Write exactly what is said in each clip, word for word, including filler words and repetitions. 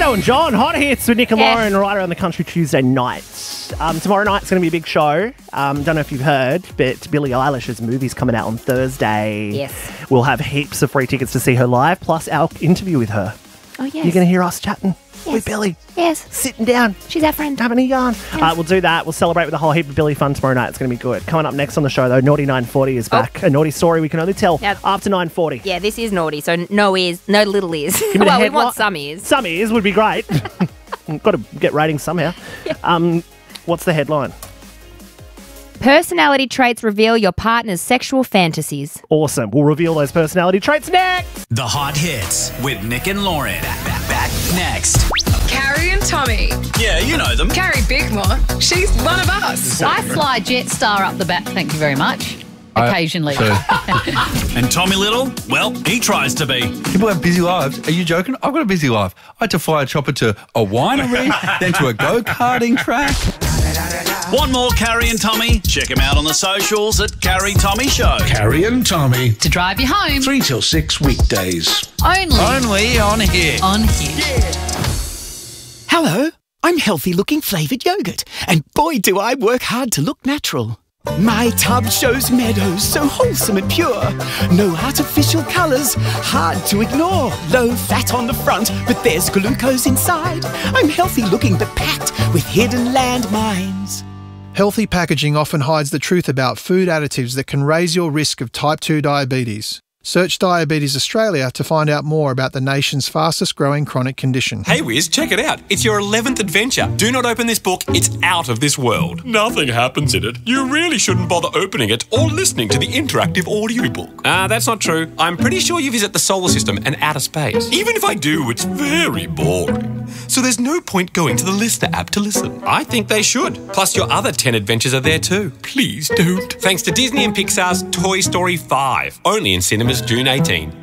Joe and John, hot hits with Nick and Yeah. Lauren right around the country Tuesday nights. Um, tomorrow night's going to be a big show. Um, don't know if you've heard, but Billie Eilish's movie's coming out on Thursday. Yes. We'll have heaps of free tickets to see her live, plus our interview with her. Oh, yes. You're going to hear us chatting Yes. with Billie, Yes. sitting down, She's our friend. having a yarn. Uh, we'll do that. We'll celebrate with a whole heap of Billie fun tomorrow night. It's going to be good. Coming up next on the show, though, Naughty nine forty is back. A naughty story we can only tell Yep. after nine forty. Yeah, this is naughty, so no ears, no little ears. me the Well, we headline. want some ears. Some ears would be great. Got to get ratings somehow. Um, what's the headline? Personality traits reveal your partner's sexual fantasies. Awesome. We'll reveal those personality traits next. The Hot Hits with Nick and Lauren. Back, back, back next. Carrie and Tommy. Yeah, you know them. Carrie Bickmore, she's one of us. I fly Jetstar up the back, thank you very much. Occasionally. And Tommy Little, well, he tries to be. People have busy lives. Are you joking? I've got a busy life. I had to fly a chopper to a winery, then to a go-karting track. Want more Carrie and Tommy? Check him out on the socials at Carrie Tommy Show. Carrie and Tommy, To drive you home. three till six weekdays. Only Only on here. on here. Hello, I'm Healthy Looking Flavoured Yogurt, and boy do I work hard to look natural. My tub shows meadows so wholesome and pure. No artificial colours, hard to ignore. Low fat on the front, but there's glucose inside. I'm healthy looking but packed with hidden landmines. Healthy packaging often hides the truth about food additives that can raise your risk of type two diabetes. Search Diabetes Australia to find out more about the nation's fastest growing chronic condition. Hey Wiz, check it out. It's your eleventh adventure. Do not open this book. It's out of this world. Nothing happens in it. You really shouldn't bother opening it or listening to the interactive audiobook. Ah, uh, that's not true. I'm pretty sure you visit the solar system and outer space. Even if I do, it's very boring. So there's no point going to the Listener app to listen. I think they should. Plus your other ten adventures are there too. Please don't. Thanks to Disney and Pixar's Toy Story five. Only in cinemas June eighteenth.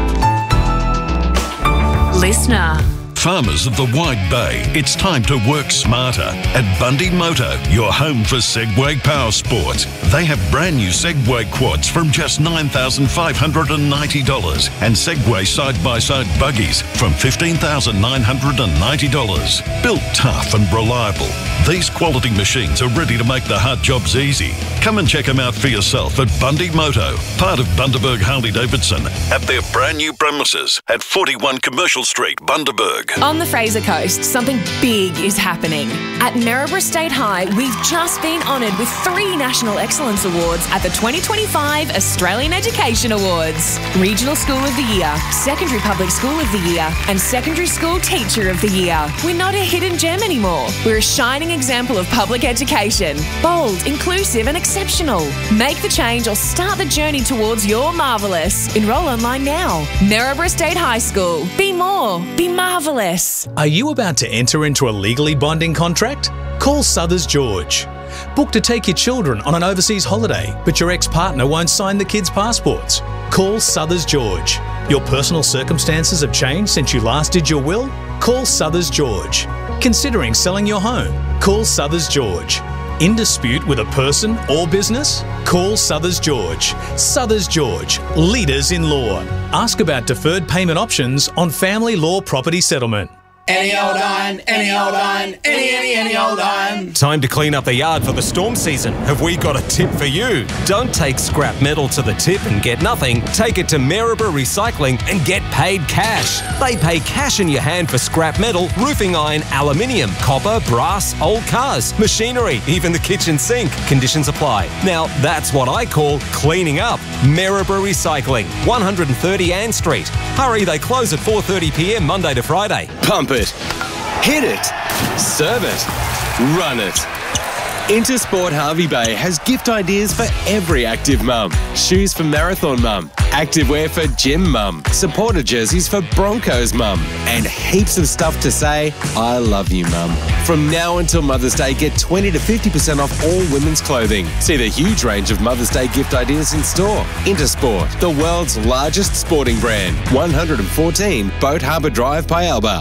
Listener. Farmers of the Wide Bay, it's time to work smarter. At Bundy Motor, your home for Segway power sports. They have brand new Segway quads from just nine thousand five hundred ninety dollars and Segway side-by-side buggies from fifteen thousand nine hundred ninety dollars. Built tough and reliable, these quality machines are ready to make the hard jobs easy. Come and check them out for yourself at Bundy Moto, part of Bundaberg Harley-Davidson, at their brand new premises at forty-one Commercial Street, Bundaberg. On the Fraser Coast, something big is happening. At Maryborough State High, we've just been honoured with three National Excellence Awards at the twenty twenty-five Australian Education Awards. Regional School of the Year, Secondary Public School of the Year, and Secondary School Teacher of the Year. We're not a hidden gem anymore. We're a shining example of public education. Bold, inclusive and exceptional. Make the change or start the journey towards your marvellous. Enrol online now. Maryborough State High School. Be more. Be marvellous. Are you about to enter into a legally binding contract? Call Southers George. Book to take your children on an overseas holiday, but your ex-partner won't sign the kids' passports. Call Southers George. Your personal circumstances have changed since you last did your will? Call Southers George. Considering selling your home? Call Southers George. In dispute with a person or business? Call Southers George. Southers George, leaders in law. Ask about deferred payment options on family law property settlement. Any old iron, any old iron, any, any, any old iron. Time to clean up the yard for the storm season. Have we got a tip for you? Don't take scrap metal to the tip and get nothing. Take it to Maryborough Recycling and get paid cash. They pay cash in your hand for scrap metal, roofing iron, aluminium, copper, brass, old cars, machinery, even the kitchen sink. Conditions apply. Now, that's what I call cleaning up. Maryborough Recycling, one thirty Ann Street. Hurry, they close at four thirty p m Monday to Friday. Pump it, hit it, serve it, run it. Intersport Harvey Bay has gift ideas for every active mum. Shoes for marathon mum, activewear for gym mum, supporter jerseys for Broncos mum, and heaps of stuff to say, I love you mum. From now until Mother's Day, get twenty to fifty percent off all women's clothing. See the huge range of Mother's Day gift ideas in store. Intersport, the world's largest sporting brand. one fourteen Boat Harbour Drive, Pyalba.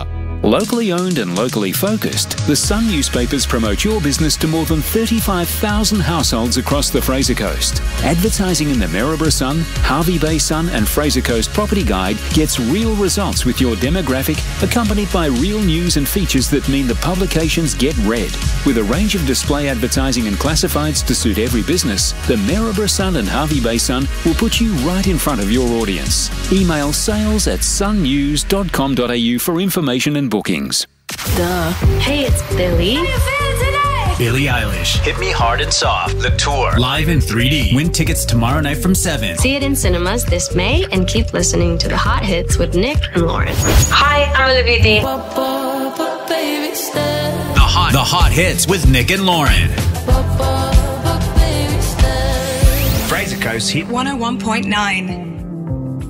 Locally owned and locally focused, the Sun newspapers promote your business to more than thirty-five thousand households across the Fraser Coast. Advertising in the Maryborough Sun, Harvey Bay Sun and Fraser Coast Property Guide gets real results with your demographic, accompanied by real news and features that mean the publications get read. With a range of display advertising and classifieds to suit every business, the Maryborough Sun and Harvey Bay Sun will put you right in front of your audience. Email sales at sun news dot com dot a u for information and bookings. Duh. Hey, it's Billy. How you feeling today? Billie Eilish, Hit Me Hard and Soft, the tour, live in three D. Win tickets tomorrow night from seven. See it in cinemas this May and keep listening to the hot hits with Nick and Lauren. Hi, I'm Olivia Dean. The hot, the hot hits with Nick and Lauren. Fraser Coast hit one oh one point nine.